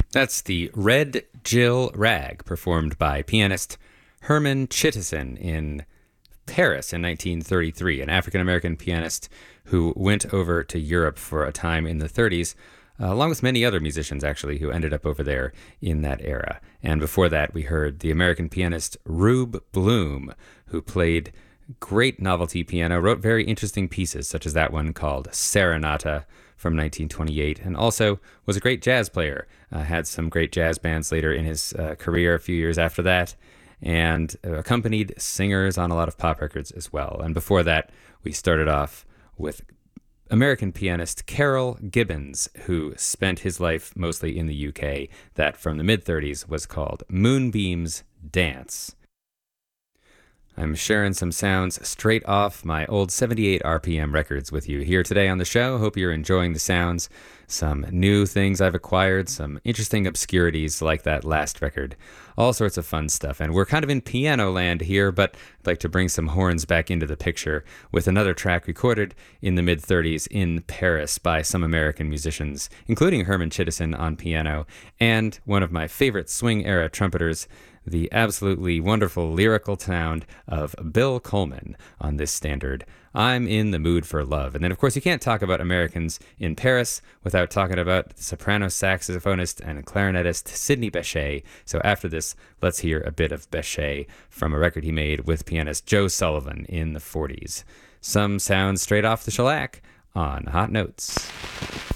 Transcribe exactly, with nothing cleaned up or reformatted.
That's the Red Jill Rag, performed by pianist Herman Chittison in Paris in nineteen thirty-three, an African-American pianist who went over to Europe for a time in the thirties, uh, along with many other musicians, actually, who ended up over there in that era. And before that, we heard the American pianist Rube Bloom, who played great novelty piano, wrote very interesting pieces, such as that one called Serenata from nineteen twenty-eight, and also was a great jazz player. Uh, had some great jazz bands later in his uh, career, a few years after that, and uh, accompanied singers on a lot of pop records as well. And before that, we started off with American pianist Carroll Gibbons, who spent his life mostly in the U K, that from the mid-thirties was called Moonbeam's Dance. I'm sharing some sounds straight off my old seventy-eight R P M records with you here today on the show. Hope you're enjoying the sounds, some new things I've acquired, some interesting obscurities like that last record, all sorts of fun stuff. And we're kind of in piano land here, but I'd like to bring some horns back into the picture with another track recorded in the mid-thirties in Paris by some American musicians, including Herman Chittison on piano, and one of my favorite swing-era trumpeters, the absolutely wonderful lyrical sound of Bill Coleman on this standard, I'm in the Mood for Love. And then, of course, you can't talk about Americans in Paris without talking about the soprano saxophonist and clarinetist Sidney Bechet. So after this, let's hear a bit of Bechet from a record he made with pianist Joe Sullivan in the forties. Some sounds straight off the shellac on Hot Notes.